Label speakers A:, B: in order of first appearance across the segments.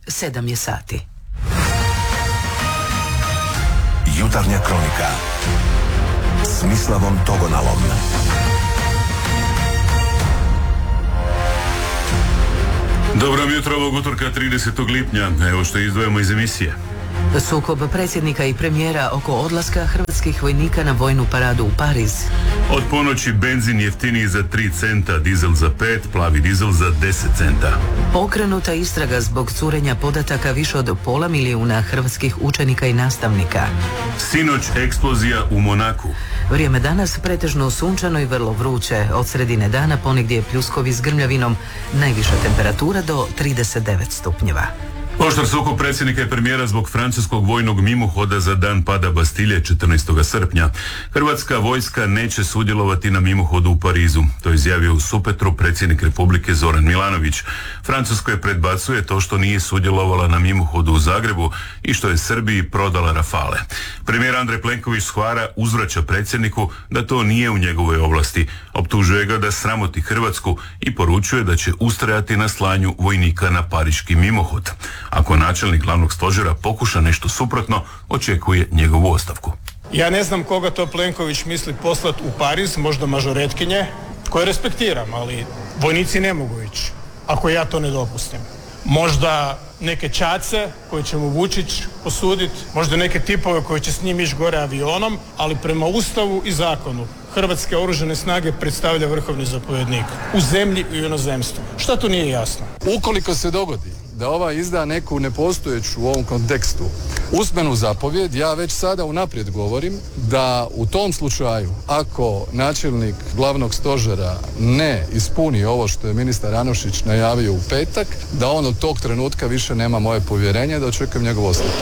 A: 7 je sati.
B: Jutarnja kronika s Mislavom Togonalom.
C: Dobro jutro ovog utorka 30. lipnja. Evo što izdvojamo iz emisije.
A: Sukob predsjednika i premijera oko odlaska hrvatskih vojnika na vojnu paradu u Pariz.
C: Od ponoći benzin jeftiniji za 3 centa, dizel za 5, plavi dizel za 10 centa.
A: Pokrenuta istraga zbog curenja podataka više od 500.000 hrvatskih učenika i nastavnika.
C: Sinoć eksplozija u Monaku.
A: Vrijeme danas pretežno sunčano i vrlo vruće. Od sredine dana ponegdje pljuskovi s grmljavinom. Najviša temperatura do 39 stupnjeva.
C: Oštar sukob predsjednika i premijera zbog francuskog vojnog mimohoda za dan pada Bastilje 14. srpnja. Hrvatska vojska neće sudjelovati na mimohodu u Parizu. To je izjavio u Supetru predsjednik Republike Zoran Milanović. Francuskoj predbacuje to što nije sudjelovala na mimohodu u Zagrebu i što je Srbiji prodala Rafale. Premijer Andrej Plenković shvara uzvraća predsjedniku da to nije u njegovoj ovlasti. Optužuje ga da sramoti Hrvatsku i poručuje da će ustrajati na slanju vojnika na pariški mimohod. Ako načelnik glavnog stožera pokuša nešto suprotno, očekuje njegovu ostavku.
D: Ja ne znam koga to Plenković misli poslati u Pariz, možda mažoretkinje, koje respektiram, ali vojnici ne mogu ići, ako ja to ne dopustim. Možda neke čace koje će mu Vučić posuditi, možda neke tipove koji će s njim ići gore avionom, ali prema Ustavu i zakonu Hrvatske oružane snage predstavlja vrhovni zapovjednik u zemlji i u inozemstvu. Šta tu nije jasno?
E: Ukoliko se dogodi da ova izda neku nepostojeću u ovom kontekstu usmenu zapovjed, ja već sada unaprijed govorim da u tom slučaju, ako načelnik glavnog stožera ne ispuni ovo što je ministar Anušić najavio u petak, da on od tog trenutka više nema moje povjerenje, da očekujem njegov ostavku.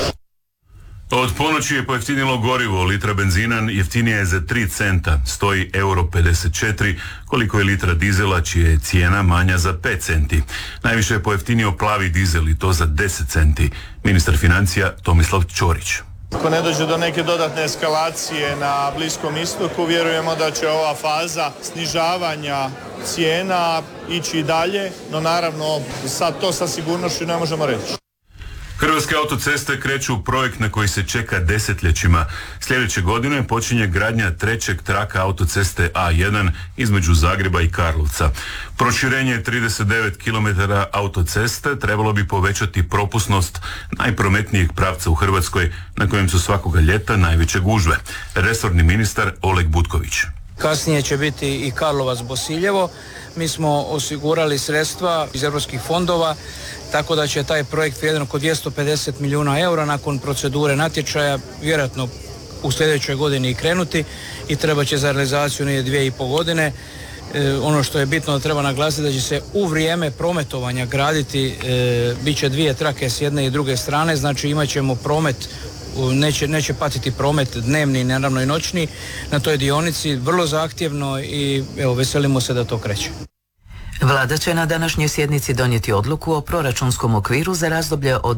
C: Od ponoći je pojeftinilo gorivo, litra benzina jeftinija je za 3 centa, stoji €54, koliko je litra dizela čija je cijena manja za 5 centi. Najviše je pojeftinio plavi dizel i to za 10 centi. Ministar financija Tomislav Ćorić.
F: Ako ne dođe do neke dodatne eskalacije na Bliskom istoku, vjerujemo da će ova faza snižavanja cijena ići i dalje, no naravno sad to sa sigurnošću ne možemo reći.
C: Hrvatske autoceste kreću u projekt na koji se čeka desetljećima. Sljedeće godine počinje gradnja 3. traka autoceste A1 između Zagreba i Karlovca. Proširenje 39 km autoceste trebalo bi povećati propusnost najprometnijeg pravca u Hrvatskoj, na kojem su svakoga ljeta najveće gužve. Resorni ministar Oleg Butković.
G: Kasnije će biti i Karlovac-Bosiljevo. Mi smo osigurali sredstva iz europskih fondova, tako da će taj projekt vrijedan oko 250 milijuna eura nakon procedure natječaja vjerojatno u sljedećoj godini i krenuti i treba će za realizaciju 2,5 godine. Ono što je bitno da treba naglasiti da će se u vrijeme prometovanja graditi, bit će 2 trake s jedne i druge strane, znači imat ćemo promet, neće patiti promet dnevni, naravno i noćni na toj dionici, vrlo zahtjevno i evo veselimo se da to kreće.
A: Vlada će na današnjoj sjednici donijeti odluku o proračunskom okviru za razdoblje od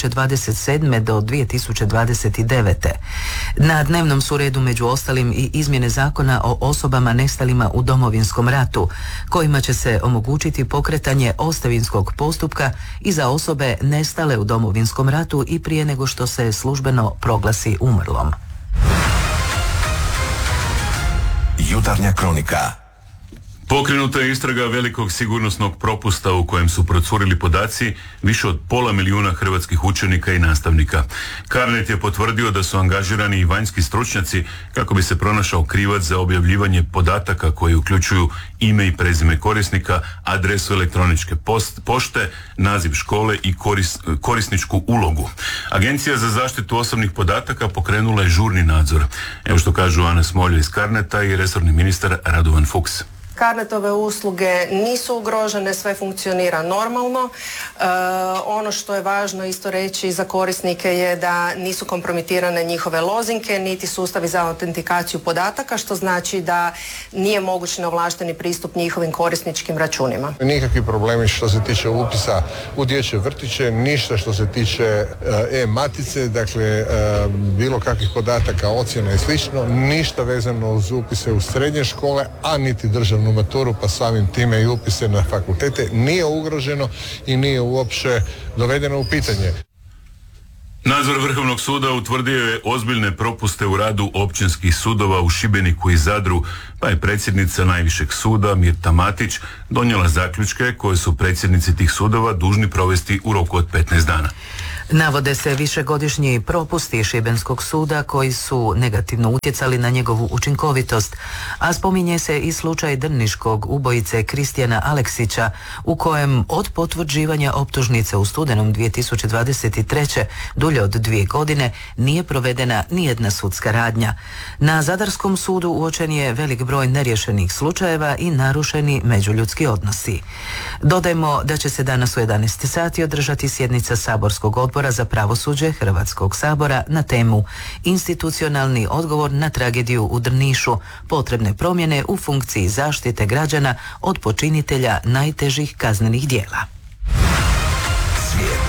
A: 2027. do 2029. Na dnevnom su redu među ostalim i izmjene zakona o osobama nestalima u Domovinskom ratu, kojima će se omogućiti pokretanje ostavinskog postupka i za osobe nestale u Domovinskom ratu i prije nego što se službeno proglasi umrlom.
B: Jutarnja kronika.
C: Pokrenuta je istraga velikog sigurnosnog propusta u kojem su procurili podaci više od 500.000 hrvatskih učenika i nastavnika. Carnet je potvrdio da su angažirani i vanjski stručnjaci kako bi se pronašao krivac za objavljivanje podataka koji uključuju ime i prezime korisnika, adresu elektroničke pošte, naziv škole i korisničku ulogu. Agencija za zaštitu osobnih podataka pokrenula je žurni nadzor. Evo što kažu Ana Smolja iz Carneta i resorni ministar Radovan Fuchs.
H: Carnetove usluge nisu ugrožene, sve funkcionira normalno. Ono što je važno isto reći za korisnike je da nisu kompromitirane njihove lozinke, niti sustavi za autentikaciju podataka, što znači da nije moguć neovlašteni pristup njihovim korisničkim računima.
I: Nikakvi problemi što se tiče upisa u dječje vrtiće, ništa što se tiče e-matice, dakle bilo kakvih podataka, ocjena i slično, ništa vezano uz upise u srednje škole, a niti državnu državnu maturu, pa samim time i upise na fakultete, nije ugroženo i nije uopće dovedeno u pitanje.
C: Nadzor Vrhovnog suda utvrdio je ozbiljne propuste u radu općinskih sudova u Šibeniku i Zadru, pa je predsjednica najvišeg suda Mirta Matić donijela zaključke koje su predsjednici tih sudova dužni provesti u roku od 15 dana.
A: Navode se višegodišnji propusti Šibenskog suda koji su negativno utjecali na njegovu učinkovitost, a spominje se i slučaj drniškog ubojice Kristijana Aleksića u kojem od potvrđivanja optužnice u studenom 2023. dulje od 2 godine nije provedena nijedna sudska radnja. Na Zadarskom sudu uočen je velik broj neriješenih slučajeva i narušeni međuljudski odnosi. Dodajmo da će se danas u 11 sati održati sjednica Saborskog odbora za pravosuđe Hrvatskog sabora na temu institucionalni odgovor na tragediju u Drnišu, potrebne promjene u funkciji zaštite građana od počinitelja najtežih kaznenih djela.
B: Svijet.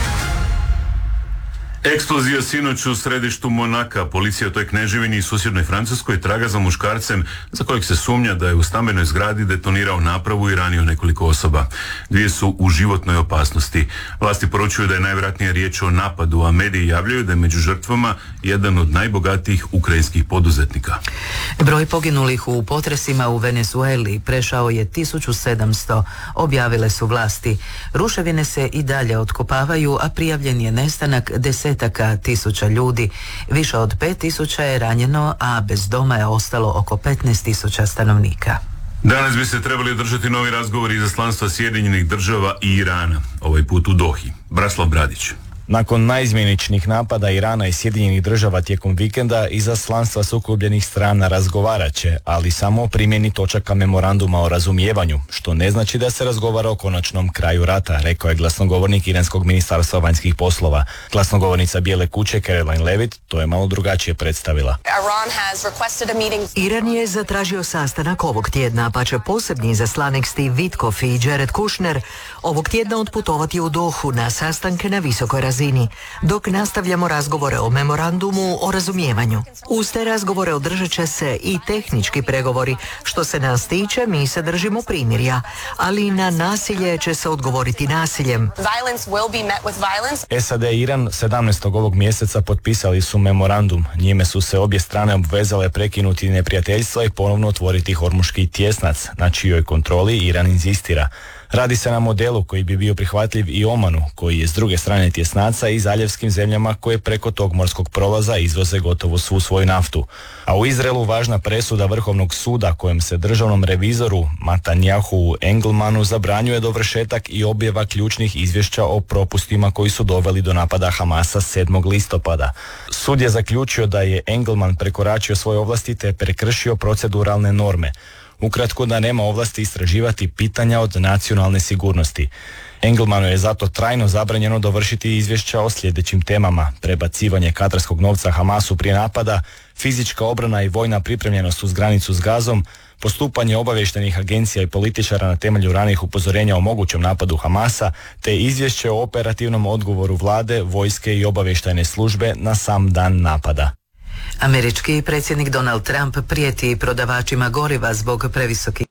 C: Eksplozija sinoć u središtu Monaka. Policija u toj kneževini i susjednoj Francuskoj traga za muškarcem za kojeg se sumnja da je u stambenoj zgradi detonirao napravu i ranio nekoliko osoba. 2 su u životnoj opasnosti. Vlasti poručuju da je najvjerojatnije riječ o napadu, a mediji javljaju da je među žrtvama jedan od najbogatijih ukrajinskih poduzetnika.
A: Broj poginulih u potresima u Venezueli prešao je 1700, objavile su vlasti. Ruševine se i dalje otkopavaju, a prijavljen je nestanak desetaka tisuća ljudi. Više od 5.000 je ranjeno, a bez doma je ostalo oko 15.000 stanovnika.
C: Danas bi se trebali održati novi razgovori izaslanstva Sjedinjenih država i Irana, ovaj put u Dohi. Branislav Bradić.
J: Nakon naizmjeničnih napada Irana i Sjedinjenih država tijekom vikenda, izaslanstva sukobljenih strana razgovarat će, ali samo o primjeni točaka memoranduma o razumijevanju, što ne znači da se razgovara o konačnom kraju rata, rekao je glasnogovornik Iranskog ministarstva vanjskih poslova. Glasnogovornica Bijele kuće Caroline Levitt to je malo drugačije predstavila.
K: Iran je zatražio sastanak ovog tjedna, pa će posebni izaslanik Steve Witkoff i Jared Kushner ovog tjedna otputovati u Dohu na sastanke na visokoj razini, dok nastavljamo razgovore o memorandumu o razumijevanju. Uz te razgovore održat će se i tehnički pregovori. Što se nas tiče, mi se držimo primirja, ali na nasilje će se odgovoriti nasiljem.
J: SAD i Iran 17. ovog mjeseca potpisali su memorandum. Njime su se obje strane obvezale prekinuti neprijateljstva i ponovno otvoriti Hormuški tjesnac, na čijoj kontroli Iran inzistira. Radi se na modelu koji bi bio prihvatljiv i Omanu, koji je s druge strane tjesnaca, i zaljevskim zemljama koje preko tog morskog prolaza izvoze gotovo svu svoju naftu. A u Izraelu važna presuda Vrhovnog suda kojem se državnom revizoru Matanjahu Engelmanu zabranjuje dovršetak i objava ključnih izvješća o propustima koji su doveli do napada Hamasa 7. listopada. Sud je zaključio da je Engelman prekoračio svoje ovlasti te prekršio proceduralne norme. Ukratko, da nema ovlasti istraživati pitanja od nacionalne sigurnosti. Engelmanu je zato trajno zabranjeno dovršiti izvješća o sljedećim temama: prebacivanje katarskog novca Hamasu prije napada, fizička obrana i vojna pripremljenost uz granicu s Gazom, postupanje obavještajnih agencija i političara na temelju ranijih upozorenja o mogućem napadu Hamasa, te izvješće o operativnom odgovoru vlade, vojske i obavještajne službe na sam dan napada.
A: Američki predsjednik Donald Trump prijeti prodavačima goriva zbog previsokih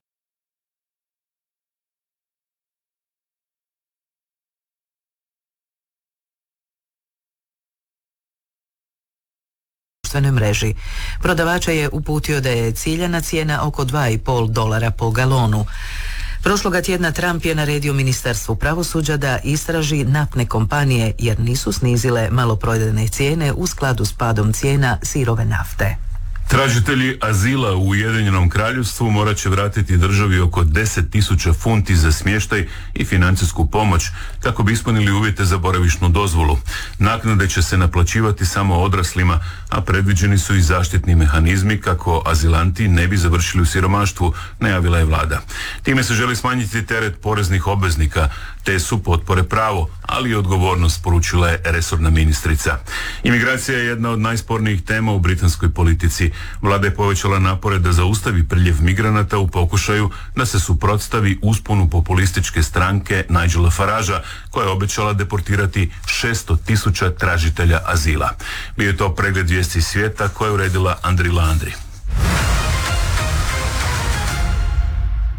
A: mreži. Prodavača je uputio da je ciljana cijena oko $2,5 po galonu. Prošloga tjedna Trump je naredio Ministarstvu pravosuđa da istraži naftne kompanije jer nisu snizile maloprodajne cijene u skladu s padom cijena sirove nafte.
C: Tražitelji azila u Ujedinjenom Kraljevstvu morat će vratiti državi oko 10.000 funti za smještaj i financijsku pomoć kako bi ispunili uvjete za boravišnu dozvolu. Naknade će se naplaćivati samo odraslima, a predviđeni su i zaštitni mehanizmi kako azilanti ne bi završili u siromaštvu, najavila je vlada. Time se želi smanjiti teret poreznih obveznika, te su potpore pravo, ali i odgovornost, poručila je resorna ministrica. Imigracija je jedna od najspornijih tema u britanskoj politici. Vlada je povećala napore da zaustavi priljev migranata u pokušaju da se suprotstavi usponu populističke stranke Nigela Faragea, koja je obećala deportirati 600.000 tražitelja azila. Bio je to pregled vijesti svijeta koje je uredila Andrila Andri.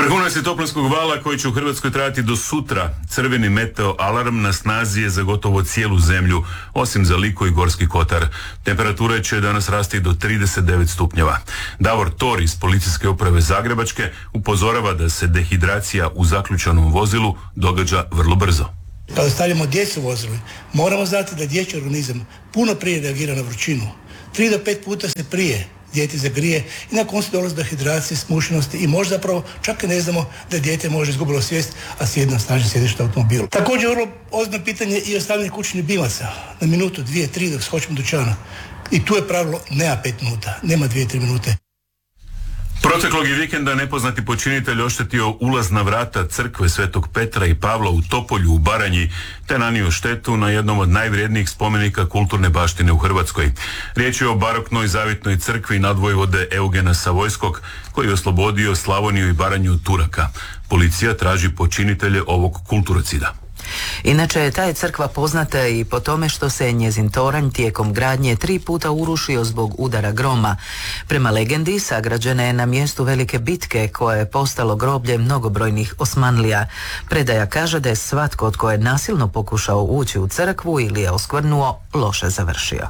C: Vrhunac je toplinskog vala koji će u Hrvatskoj trajati do sutra. Crveni meteo alarm na snazi je za gotovo cijelu zemlju, osim za Liku i Gorski kotar. Temperature će danas rasti do 39 stupnjeva. Davor Tor iz Policijske uprave Zagrebačke upozorava da se dehidracija u zaključanom vozilu događa vrlo brzo.
L: Kada stavljamo djecu u vozilo, moramo znati da dječji organizam puno prije reagira na vrućinu. 3 do 5 puta se prije dijete zagrije i na koncu dolazi do hidracije, smušenosti i možda zapravo čak i ne znamo da dijete može izgubilo svijest, a sjedi na snažnom sjedištu automobilu. Također vrlo ozbiljno pitanje i ostavljanje kućnih bilaca na minutu, 2, 3 dok skočimo dućana. I tu je pravilo nema 5 minuta, nema 2-3 minute.
C: Proteklog je vikenda nepoznati počinitelj oštetio ulazna vrata crkve Svetog Petra i Pavla u Topolju u Baranji, te nanio štetu na jednom od najvrijednijih spomenika kulturne baštine u Hrvatskoj. Riječ je o baroknoj zavitnoj crkvi nadvojvode Eugena Savojskog, koji je oslobodio Slavoniju i Baranju od Turaka. Policija traži počinitelje ovog kulturocida.
A: Inače, ta je crkva poznata i po tome što se njezin toranj tijekom gradnje 3 puta urušio zbog udara groma. Prema legendi, sagrađena je na mjestu velike bitke koje je postalo groblje mnogobrojnih Osmanlija. Predaja kaže da je svatko tko je nasilno pokušao ući u crkvu ili je oskvrnuo, loše završio.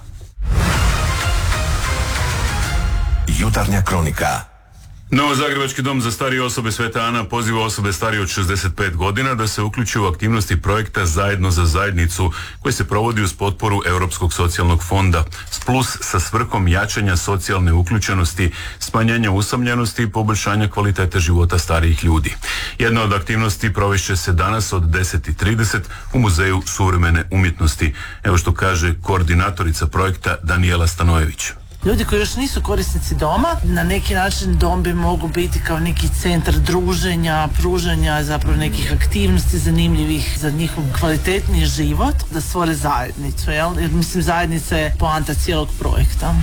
B: Jutarnja kronika.
C: Novozagrebački dom za starije osobe Sveta Ana poziva osobe starije od 65 godina da se uključe u aktivnosti projekta Zajedno za zajednicu koji se provodi uz potporu Europskog socijalnog fonda plus sa svrhom jačanja socijalne uključenosti, smanjenja usamljenosti i poboljšanja kvalitete života starijih ljudi. Jedna od aktivnosti provešće se danas od 10:30 u Muzeju suvremene umjetnosti. Evo što kaže koordinatorica projekta Danijela Stanojević.
M: Ljudi koji još nisu korisnici doma, na neki način dom bi mogao biti kao neki centar druženja, pružanja zapravo nekih aktivnosti zanimljivih za njihov kvalitetniji život, da stvore zajednicu, jel? Jer mislim zajednica je poanta cijelog projekta.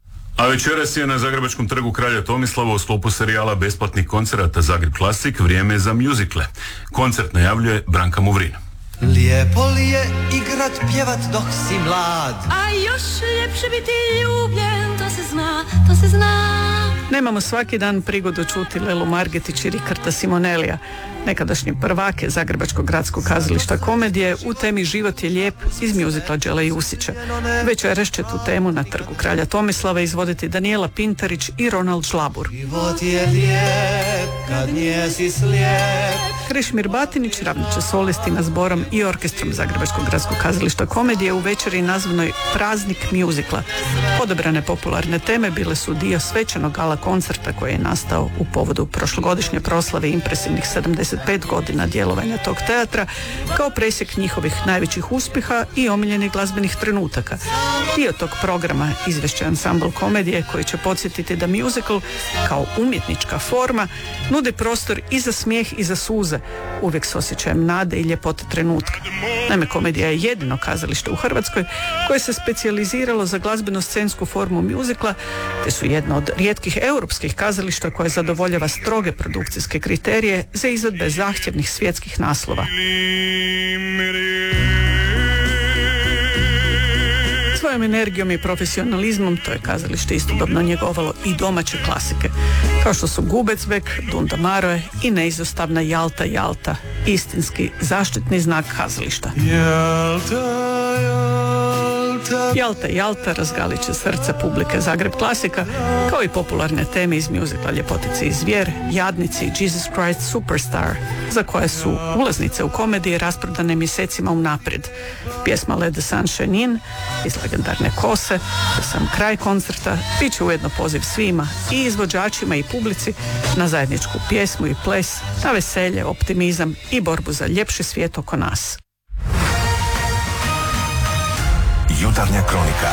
C: A večeras je na Zagrebačkom trgu Kralja Tomislava u sklopu serijala besplatnih koncerata Zagreb Klasik vrijeme za mjuzikle. Koncert najavljuje Branka Muvrin.
N: Lijepo li je igrat, pjevat dok si mlad,
O: a još ljepše biti ljubljen, to se zna, to se zna.
P: Nemamo svaki dan prigodu čuti Lelu Margetić i Rikarda Simonelija, nekadašnje prvake Zagrebačkog gradskog kazališta komedije u temi Život je lijep iz mjuzikla Đele Jusića. Večeras će tu temu na trgu Kralja Tomislava izvoditi Danijela Pintarić i Ronald Žlabur.
N: Život je lijep kad njesi slijep.
P: Krešimir Batinić ravnat će solistima, zborom i orkestrom Zagrebačkog gradskog kazališta komedije u večeri nazvanoj Praznik mjuzikla. Odabrane popularne teme bile su dio svečanog gala koncerta koji je nastao u povodu prošlogodišnje proslave impresivnih 75 godina djelovanja tog teatra, kao presjek njihovih najvećih uspjeha i omiljenih glazbenih trenutaka. Dio tog programa izvešće ansambl komedije koji će podsjetiti da muzikal kao umjetnička forma nudi prostor i za smijeh i za suze, uvijek s osjećajem nade i ljepote trenutka. Naime, komedija je jedino kazalište u Hrvatskoj koje se specijaliziralo za glazbeno-scensku formu muzikla, te su jedno od rijetkih europskih kazališta koje zadovoljava stroge produkcijske kriterije za izvedbe zahtjevnih svjetskih naslova. Svojom energijom i profesionalizmom to je kazalište istodobno njegovalo i domaće klasike, kao što su Gubecbek, Dunda Maroje i neizostavna Jalta, Jalta, istinski zaštitni znak kazališta. Jalta, Jalta razgalit će srce publike Zagreb Klasika, kao i popularne teme iz mjuzikla Ljepotice i zvijer, Jadnici i Jesus Christ Superstar, za koje su ulaznice u komediji rasprodane mjesecima unaprijed. Pjesma Let the Sun Shine In iz legendarne Kose, za sam kraj koncerta, bit će ujedno poziv svima, i izvođačima i publici, na zajedničku pjesmu i ples, na veselje, optimizam i borbu za ljepši svijet oko nas.
B: Jutarnja kronika.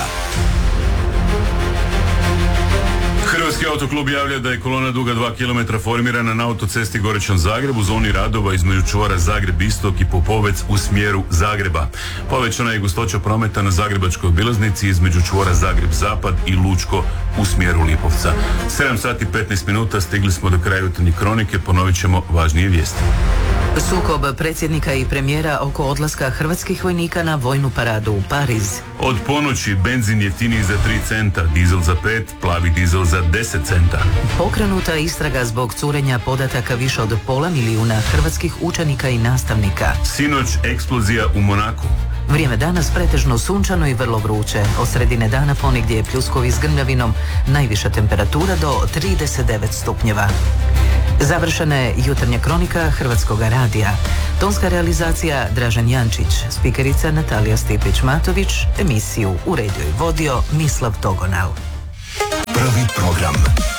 C: Hrvatski autoklub javlja da je kolona duga 2 km formirana na autocesti Gorečan-Zagreb u zoni radova između čvora Zagreb-Istok i Popovec u smjeru Zagreba. Povećana je gustoća prometa na zagrebačkoj obilaznici između čvora Zagreb-Zapad i Lučko u smjeru Lipovca. 7 sati 15 minuta, stigli smo do kraja jutarnje kronike, ponovit ćemo važnije vijesti.
A: Sukob predsjednika i premijera oko odlaska hrvatskih vojnika na vojnu paradu u Pariz.
C: Od ponoći benzin jeftiniji za 3 centa, dizel za 5, plavi dizel za 10 centa.
A: Pokrenuta istraga zbog curenja podataka više od 500.000 hrvatskih učenika i nastavnika.
C: Sinoć eksplozija u Monaku.
A: Vrijeme danas pretežno sunčano i vrlo vruće. Od sredine dana ponegdje je pljuskovi s grmljavinom, najviša temperatura do 39 stupnjeva. Završena je jutarnja kronika Hrvatskog radija. Tonska realizacija Dražen Jančić, spikerica Natalija Stipić-Matović, emisiju uredio i vodio Mislav Togonal.
B: Prvi program.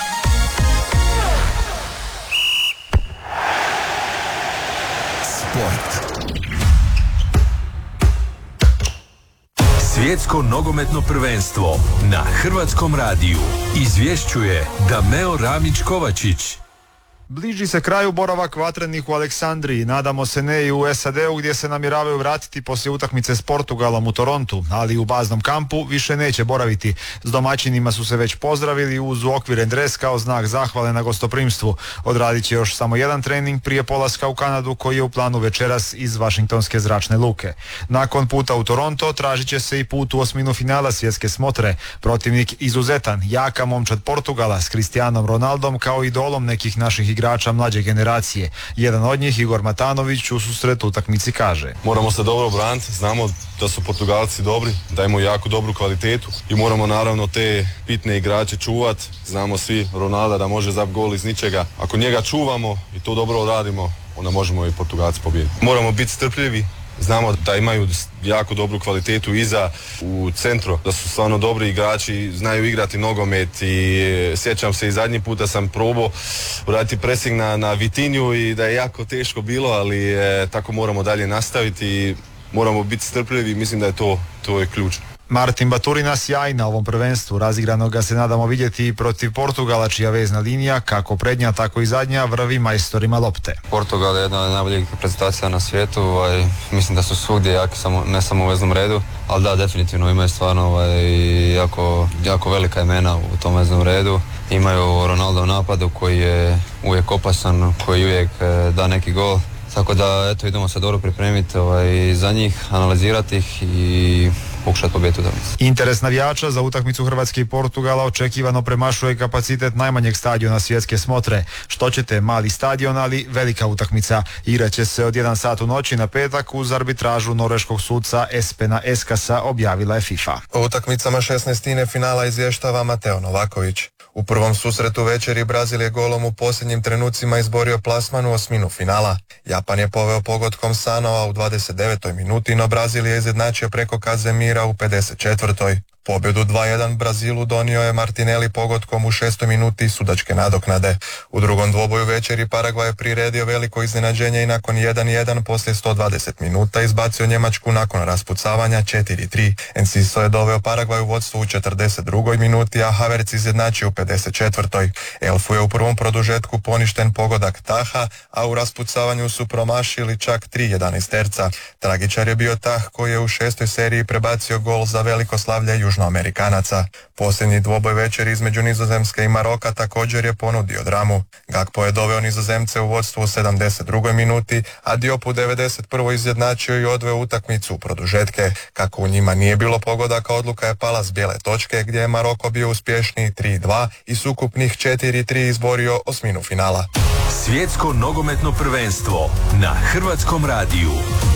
B: Sport. Svjetsko nogometno prvenstvo na Hrvatskom radiju izvješćuje Dameo Ramić-Kovačić.
Q: Bliži se kraju boravak vatrenih u Aleksandriji, nadamo se ne i u SAD-u gdje se namjeravaju vratiti poslije utakmice s Portugalom u Torontu, ali u baznom kampu više neće boraviti. S domaćinima su se već pozdravili uz uokviren dres kao znak zahvale na gostoprimstvu. Odradit će još samo jedan trening prije polaska u Kanadu koji je u planu večeras iz Vašingtonske zračne luke. Nakon puta u Toronto tražit će se i put u osminu finala svjetske smotre. Protivnik izuzetan, jaka momčad Portugala s Cristianom Ronaldom kao idolom nekih naših igrača mlađe generacije. Jedan od njih, Igor Matanović, u susretu utakmici kaže:
R: moramo se dobro braniti, znamo da su Portugalci dobri, da imaju jako dobru kvalitetu i moramo naravno te bitne igrače čuvati. Znamo svi Ronalda da može zapiti gol iz ničega. Ako njega čuvamo i to dobro odradimo, onda možemo i Portugalci pobijediti. Moramo biti strpljivi. Znamo da imaju jako dobru kvalitetu iza u centru, da su stvarno dobri igrači, znaju igrati nogomet i sjećam se i zadnji puta sam probao uraditi pressing na Vitinju i da je jako teško bilo, ali tako moramo dalje nastaviti i moramo biti strpljivi, mislim da je to je ključ.
Q: Martin Baturina sjaj na ovom prvenstvu, razigrano ga se nadamo vidjeti i protiv Portugala čija vezna linija, kako prednja tako i zadnja, vrvi majstorima lopte.
S: Portugal je jedna od najboljih reprezentacija na svijetu, mislim da su svugdje jaki, ne samo u veznom redu, ali da, definitivno imaju stvarno jako velika imena u tom veznom redu. Imaju Ronaldo u napadu koji je uvijek opasan, koji uvijek da neki gol. Tako da, eto, idemo se dobro pripremiti za njih, analizirati ih i pokušati pobijediti utakmicu.
Q: Interes navijača za utakmicu Hrvatske i Portugala očekivano premašuje kapacitet najmanjeg stadiona svjetske smotre. Što ćete, mali stadion, ali velika utakmica. Igraće se od 1 sat u noći na petak uz arbitražu norveškog suca Espena Eskasa, objavila je FIFA.
T: O utakmicama 16. finala izvještava Mateo Novaković. U prvom susretu večeri Brazil je golom u posljednjim trenucima izborio plasman u osminu finala. Japan je poveo pogodkom Sanoa u 29. minuti, no Brazil je izjednačio preko Kazemira u 54. Pobjedu 2-1 Brazilu donio je Martinelli pogodkom u 6. minuti sudačke nadoknade. U drugom dvoboju večeri Paragvaj je priredio veliko iznenađenje i nakon 1-1 poslije 120 minuta izbacio Njemačku nakon raspucavanja 4-3. Enciso je doveo Paragvaj u vodstvu u 42. minuti, a Havertz izjednačio u 54. Elfu je u prvom produžetku poništen pogodak Taha, a u raspucavanju su promašili čak 3 11-terca. Tragičar je bio Tah koji je u 6. seriji prebacio gol za veliko slavlje Južnoamerikanaca. Posljednji dvoboj večeri između Nizozemske i Maroka također je ponudio dramu. Gakpo je doveo Nizozemce u vodstvu u 72. minuti, a Diop u 91. izjednačio i odveo utakmicu u produžetke. Kako u njima nije bilo pogodaka, odluka je pala s bijele točke, gdje je Maroko bio uspješniji 3-2 i s ukupnih 4-3 izborio osminu finala.
B: Svjetsko nogometno prvenstvo na Hrvatskom radiju.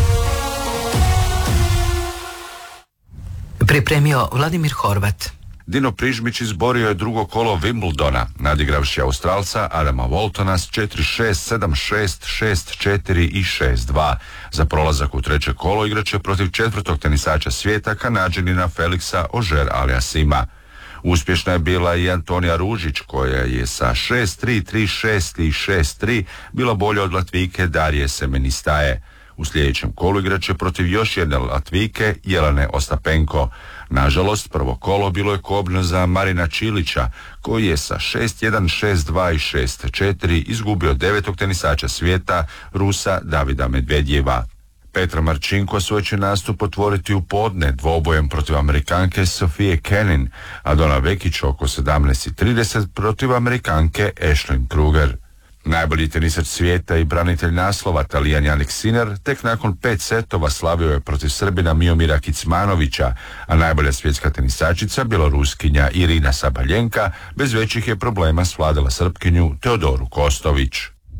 A: Pripremio Vladimir Horvat.
U: Dino Prižmić izborio je drugo kolo Wimbledona, nadigravši Australca Adama Waltona s 4-6, 7-6, 6-4 i 6-2. Za prolazak u treće kolo igraće protiv četvrtog tenisača svijeta, Kanađanina Felixa Auger-Aliassima. Uspješna je bila i Antonija Ružić, koja je sa 6-3, 3-6 i 6-3 bila bolja od Latvijke Darije Semenistaje. U sljedećem kolu igraće protiv još jedne Latvijke, Jelene Ostapenko. Nažalost, prvo kolo bilo je kobno za Marina Čilića, koji je sa 6-1, 6-2 i 6-4 izgubio devetog tenisača svijeta, Rusa Davida Medvedjeva. Petra Marčinko svoj će nastup otvoriti u podne dvobojem protiv Amerikanke Sofije Kenin, a Dona Vekić oko 17:30 protiv Amerikanke Ashlyn Kruger. Najbolji tenisač svijeta i branitelj naslova Talijan Jannik Sinner tek nakon 5 setova slavio je protiv Srbina Miomira Kicmanovića, a najbolja svjetska tenisačica, bjeloruskinja Irina Sabaljenka, bez većih je problema svladala Srpkinju Teodoru Kostović.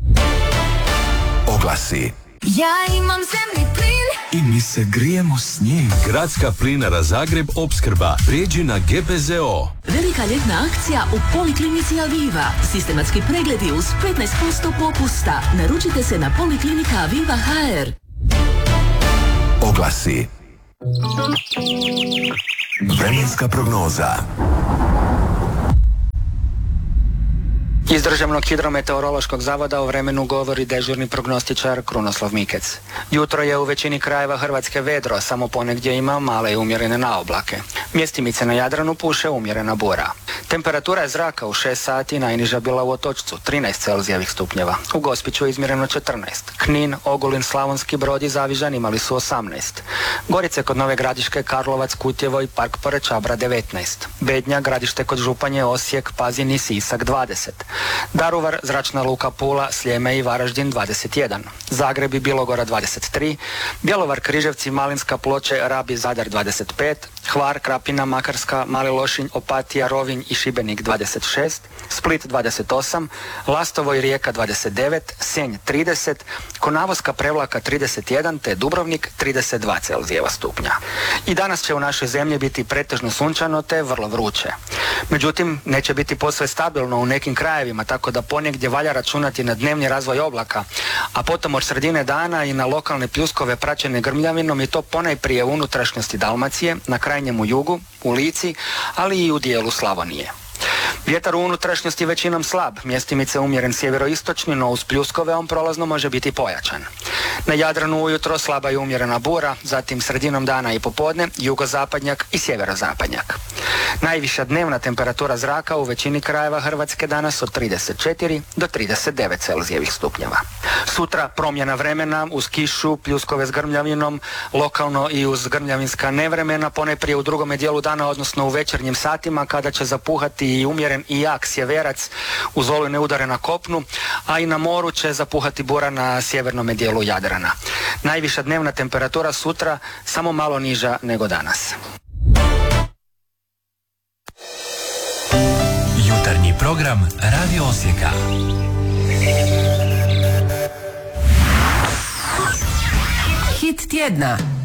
B: Oglasi.
O: Ja imam zemni plin
B: I mi se grijemo s njim. Gradska plinara Zagreb opskrba. Prijeđi na GPZO.
D: Velika ljetna akcija u Poliklinici Aviva. Sistematski pregledi uz 15% popusta. Naručite se na Poliklinika Aviva HR.
B: Oglasi. Vremenska prognoza.
V: Iz Državnog hidrometeorološkog zavoda o vremenu govori dežurni prognostičar Krunoslav Mikec. Jutro je u većini krajeva Hrvatske vedro, samo ponegdje ima male i umjerene naoblake. Mjestimice na Jadranu puše umjerena bura. Temperatura zraka u 6 sati najniža bila u Otočcu, 13 Celzijevih stupnjeva. U Gospiću je izmjereno 14. Knin, Ogulin, Slavonski Brod i Zavižan imali su 18. Gorice kod Nove Gradiške, Karlovac, Kutjevo i Park pored Čabra 19. Bednja, Gradište kod Županje, Osijek, Pazin i Sisak 20. Daruvar, Zračna luka Pula, Sljeme i Varaždin 21. Zagreb i Bilogora 23. Bjelovar, Križevci, Malinska, Ploče, Rab i Zadar 25. Hvar, Krapina, Makarska, Mali Lošinj, Opatija, Rovinj i Šibenik 26. Split 28. Lastovo i Rijeka 29. Senj 30. Konavoska, Prevlaka 31. te Dubrovnik 32 Celzijeva stupnja. I danas će u našoj zemlji biti pretežno sunčano te vrlo vruće. Međutim, neće biti posve stabilno u nekim krajevima, tako da ponegdje valja računati na dnevni razvoj oblaka, a potom od sredine dana i na lokalne pljuskove praćene grmljavinom i to ponajprije u unutrašnjosti Dalmacije, na krajnjemu jugu, u Lici, ali i u dijelu Slavonije. Vjetar u unutrašnjosti većinom slab, mjestimice umjeren sjeveroistočni, no uz pljuskove on prolazno može biti pojačan. Na Jadranu ujutro slaba i umjerena bura, zatim sredinom dana i popodne jugozapadnjak i sjeverozapadnjak. Najviša dnevna temperatura zraka u većini krajeva Hrvatske danas od 34 do 39 Celzijevih stupnjeva. Sutra promjena vremena uz kišu, pljuskove s grmljavinom, lokalno i uz grmljavinska nevremena, ponajprije u drugome dijelu dana, odnosno u večernjim satima kada će zapuhati i umjeren i jak sjeverac uz olujne udare na kopnu, a i na moru će zapuhati bura na sjevernome dijelu Jadrana. Najviša dnevna temperatura sutra samo malo niža nego danas.
B: Jutarnji program Radio Osijeka.
D: Hit tjedna.